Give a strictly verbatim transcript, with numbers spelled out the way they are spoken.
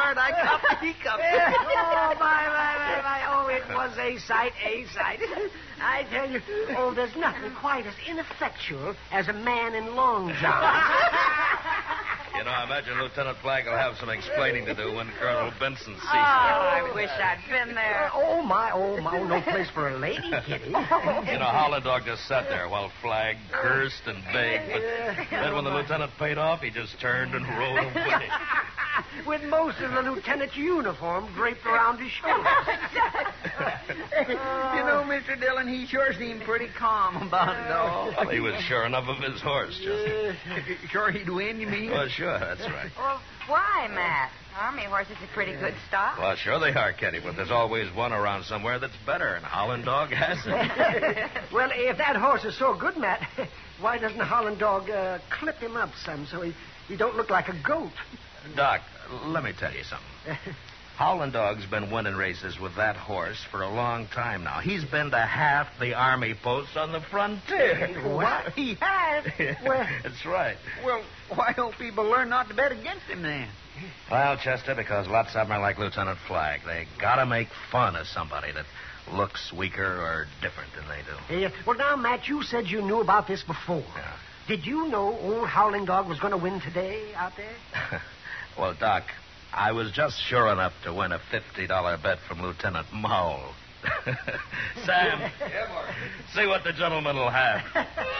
hard I cuffed, he cuffed. Oh, my, my, my, my. Oh, it was a sight, a sight. I tell you, oh, there's nothing quite as ineffectual as a man in long johns. You know, I imagine Lieutenant Flagg will have some explaining to do when Colonel Benson sees Oh, him. I wish I'd been there. Oh, my, oh, my. Oh, no place for a lady, Kitty. You know, Holland Dog just sat there while Flagg cursed and begged, but then when the lieutenant paid off, he just turned and rode away. With most of the lieutenant's uniform draped around his shoulders. You know, Mister Dillon, he sure seemed pretty calm about it all. Well, he was sure enough of his horse, just. Sure he'd win, you mean? Well, sure, that's right. Well, why, Matt? Army horses are pretty good stock. Well, sure they are, Kitty, but there's always one around somewhere that's better, and Holland Dog has it. Well, if that horse is so good, Matt, why doesn't Holland Dog uh, clip him up some so he, he don't look like a goat? Doc, let me tell you something. Holland Dog's been winning races with that horse for a long time now. He's been to half the army posts on the frontier. What? He has? Well, That's right. Well, why don't people learn not to bet against him then? Well, Chester, because lots of them are like Lieutenant Flagg. They gotta make fun of somebody that looks weaker or different than they do. Uh, well, now, Matt, you said you knew about this before. Yeah. Did you know old Howling Dog was going to win today out there? Well, Doc, I was just sure enough to win a fifty dollar bet from Lieutenant Mowell. Sam, see what the gentleman will have.